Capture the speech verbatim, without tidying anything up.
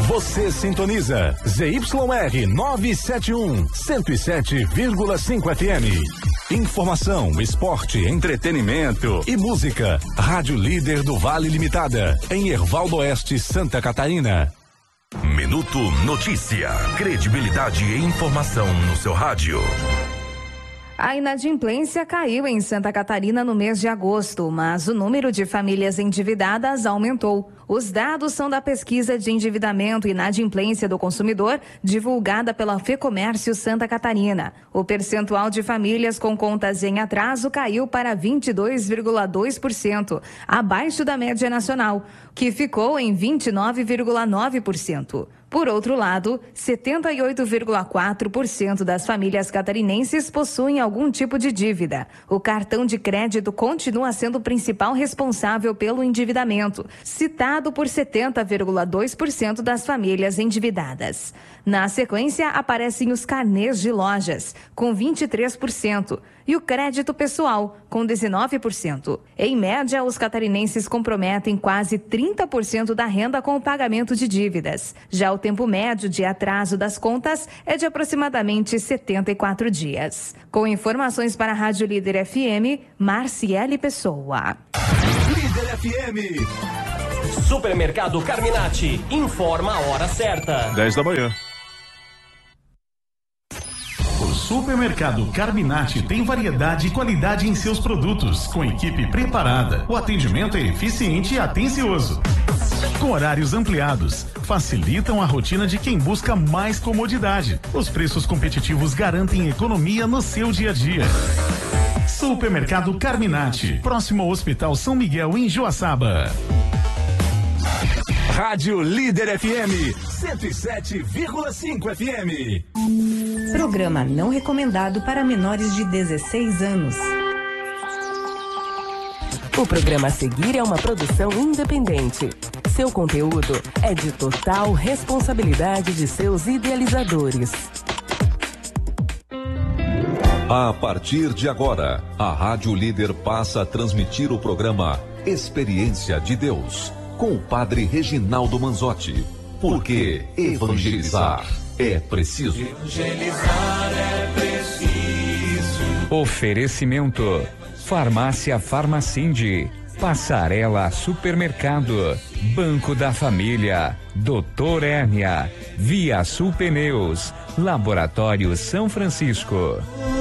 Você sintoniza Z Y R novecentos e setenta e um, cento e sete vírgula cinco F M. Informação, esporte, entretenimento e música. Rádio Líder do Vale Limitada, em Herval do Oeste, Santa Catarina. Minuto Notícia. Credibilidade e informação no seu rádio. A inadimplência caiu em Santa Catarina no mês de agosto, mas o número de famílias endividadas aumentou. Os dados são da pesquisa de endividamento e inadimplência do consumidor, divulgada pela Fecomércio Santa Catarina. O percentual de famílias com contas em atraso caiu para vinte e dois vírgula dois por cento, abaixo da média nacional, que ficou em vinte e nove vírgula nove por cento. Por outro lado, setenta e oito vírgula quatro por cento das famílias catarinenses possuem algum tipo de dívida. O cartão de crédito continua sendo o principal responsável pelo endividamento, citado por setenta vírgula dois por cento das famílias endividadas. Na sequência, aparecem os carnês de lojas, com vinte e três por cento, e o crédito pessoal, com dezenove por cento. Em média, os catarinenses comprometem quase trinta por cento da renda com o pagamento de dívidas. Já o tempo médio de atraso das contas é de aproximadamente setenta e quatro dias. Com informações para a Rádio Líder F M, Marciele Pessoa. Líder F M. Supermercado Carminati informa a hora certa. dez da manhã. O Supermercado Carminati tem variedade e qualidade em seus produtos, com equipe preparada. O atendimento é eficiente e atencioso. Com horários ampliados, facilitam a rotina de quem busca mais comodidade. Os preços competitivos garantem economia no seu dia a dia. Supermercado Carminati, próximo ao Hospital São Miguel, em Joaçaba. Rádio Líder F M, cento e sete vírgula cinco F M. Programa não recomendado para menores de dezesseis anos. O programa a seguir é uma produção independente. Seu conteúdo é de total responsabilidade de seus idealizadores. A partir de agora, a Rádio Líder passa a transmitir o programa Experiência de Deus, com o padre Reginaldo Manzotti. Porque evangelizar é preciso. Evangelizar é preciso. Oferecimento: Farmácia Farmacinde, Passarela Supermercado, Banco da Família, Doutor Hérnia, Via Sul Pneus, Laboratório São Francisco.